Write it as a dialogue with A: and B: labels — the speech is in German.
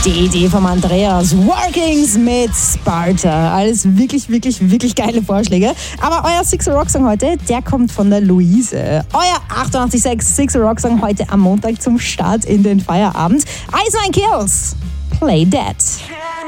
A: Die Idee von Andreas. Workings mit Sparta. Alles wirklich, wirklich, wirklich geile Vorschläge. Aber euer Sixer Rock Song heute, der kommt von der Luise. Euer 88.6 Sixer Rock Song heute am Montag zum Start in den Feierabend. Ice Nine Kills. Play That.